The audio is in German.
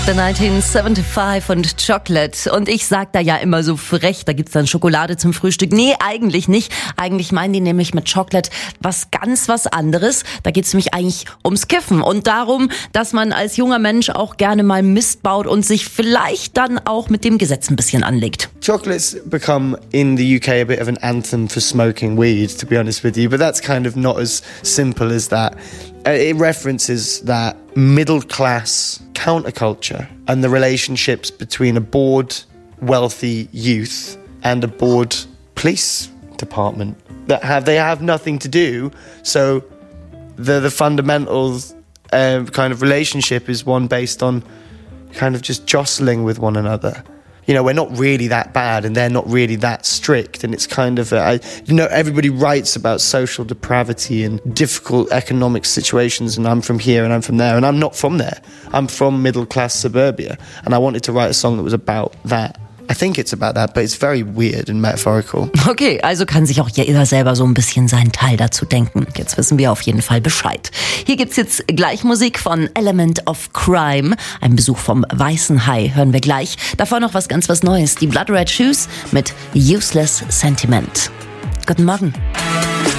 The 1975 und Chocolate. Und ich sag da ja immer so frech, da gibt's dann Schokolade zum Frühstück. Nee, eigentlich nicht. Eigentlich meinen die nämlich mit Chocolate was anderes. Da geht's nämlich eigentlich ums Kiffen und darum, dass man als junger Mensch auch gerne mal Mist baut und sich vielleicht dann auch mit dem Gesetz ein bisschen anlegt. Chocolate's become, in the UK, a bit of an anthem for smoking weed, to be honest with you. But that's kind of not as simple as that. It references that middle-class counterculture and the relationships between a bored, wealthy youth and a bored police department that they have nothing to do. So the fundamental kind of relationship is one based on kind of just jostling with one another. You know, we're not really that bad and they're not really that strict. And it's kind of, everybody writes about social depravity and difficult economic situations. And I'm from here and I'm from there. And I'm not from there. I'm from middle-class suburbia. And I wanted to write a song that was about that. I think it's about that, but it's very weird and metaphorical. Okay, also kann sich auch jeder selber so ein bisschen seinen Teil dazu denken. Jetzt wissen wir auf jeden Fall Bescheid. Hier gibt's jetzt gleich Musik von Element of Crime. Ein Besuch vom Weißen Hai hören wir gleich. Davor noch was Neues. Die Blood Red Shoes mit Useless Sentiment. Guten Morgen.